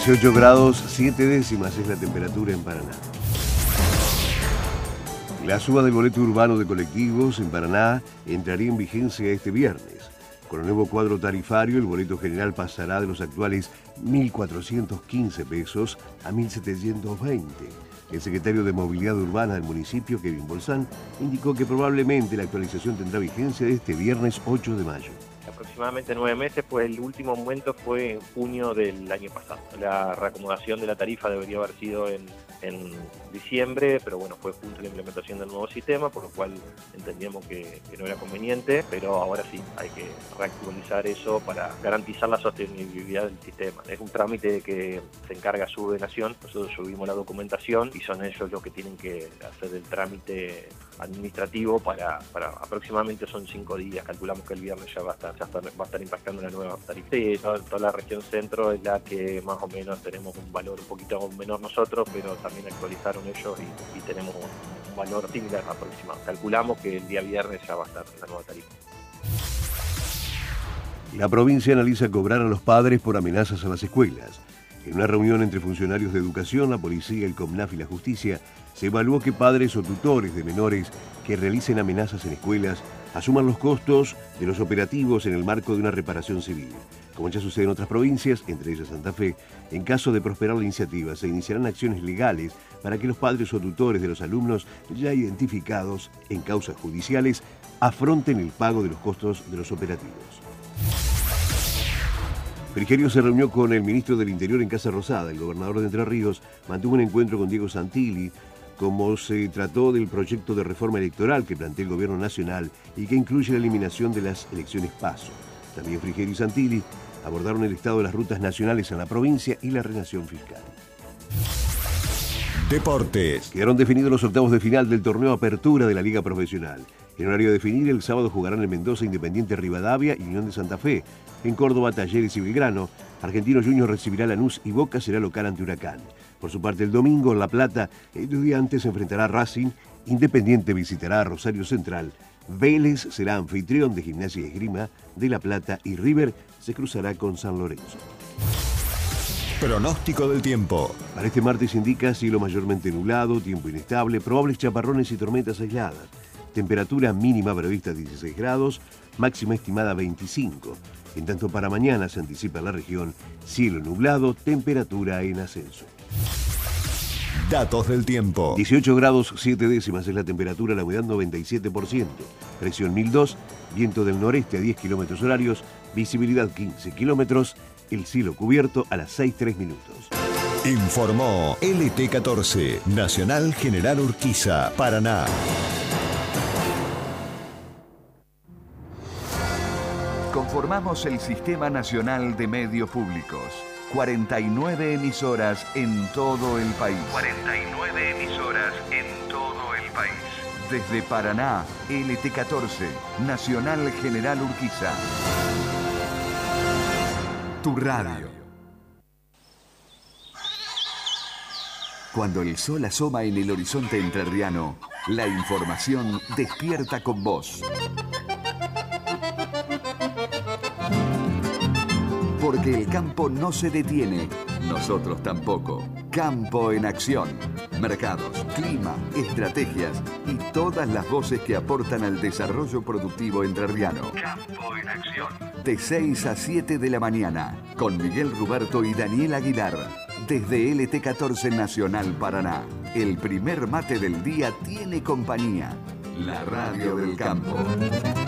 18 grados 7 décimas es la temperatura en Paraná. La suba del boleto urbano de colectivos en Paraná entraría en vigencia este viernes. Con el nuevo cuadro tarifario, el boleto general pasará de los actuales 1.415 pesos a 1.720. El secretario de Movilidad Urbana del municipio, Kevin Bolsán, indicó que probablemente la actualización tendrá vigencia este viernes 8 de mayo. Aproximadamente 9 meses, pues el último aumento fue en junio del año pasado. La reacomodación de la tarifa debería haber sido en diciembre, pero bueno, fue junto a la implementación del nuevo sistema, por lo cual entendíamos que no era conveniente, pero ahora sí, hay que reactualizar eso para garantizar la sostenibilidad del sistema. Es un trámite que se encarga Subvenación, nosotros subimos la documentación y son ellos los que tienen que hacer el trámite administrativo para aproximadamente son 5 días, calculamos que el viernes ya va a estar impactando la nueva tarifa. Sí, toda la región centro es la que más o menos tenemos un valor un poquito menor nosotros, pero también actualizaron ellos y tenemos un valor similar aproximado. Calculamos que el día viernes ya va a estar la nueva tarifa. La provincia analiza cobrar a los padres por amenazas a las escuelas. En una reunión entre funcionarios de educación, la policía, el COMNAF y la justicia, se evaluó que padres o tutores de menores que realicen amenazas en escuelas asuman los costos de los operativos en el marco de una reparación civil. Como ya sucede en otras provincias, entre ellas Santa Fe, en caso de prosperar la iniciativa, se iniciarán acciones legales para que los padres o tutores de los alumnos ya identificados en causas judiciales afronten el pago de los costos de los operativos. Frigerio se reunió con el ministro del Interior en Casa Rosada. El gobernador de Entre Ríos mantuvo un encuentro con Diego Santilli, como se trató del proyecto de reforma electoral que plantea el gobierno nacional y que incluye la eliminación de las elecciones PASO. También Frigerio y Santilli abordaron el estado de las rutas nacionales en la provincia y la relación fiscal. Deportes. Quedaron definidos los octavos de final del torneo Apertura de la Liga Profesional. En horario a definir, el sábado jugarán en Mendoza Independiente Rivadavia y Unión de Santa Fe. En Córdoba, Talleres y Belgrano. Argentinos Juniors recibirá Lanús y Boca será local ante Huracán. Por su parte, el domingo en La Plata, Estudiantes se enfrentará a Racing, Independiente visitará a Rosario Central, Vélez será anfitrión de Gimnasia y Esgrima de La Plata y River se cruzará con San Lorenzo. Pronóstico del tiempo. Para este martes indica cielo mayormente nublado, tiempo inestable, probables chaparrones y tormentas aisladas. Temperatura mínima prevista 16 grados, máxima estimada 25. En tanto para mañana se anticipa en la región cielo nublado, temperatura en ascenso. Datos del tiempo. 18 grados 7 décimas es la temperatura, la humedad 97%. Presión 1002, viento del noreste a 10 kilómetros horarios, visibilidad 15 kilómetros, el cielo cubierto a las 6:03 minutos. Informó LT14, Nacional General Urquiza, Paraná. Conformamos el Sistema Nacional de Medios Públicos. 49 emisoras en todo el país. 49 emisoras en todo el país. Desde Paraná, LT14, Nacional General Urquiza. Tu radio. Cuando el sol asoma en el horizonte entrerriano, la información despierta con vos. Porque el campo no se detiene, nosotros tampoco. Campo en acción. Mercados, clima, estrategias y todas las voces que aportan al desarrollo productivo entrerriano. Campo en acción. De 6 a 7 de la mañana, con Miguel Ruberto y Daniel Aguilar. Desde LT14 Nacional Paraná. El primer mate del día tiene compañía. La radio del campo.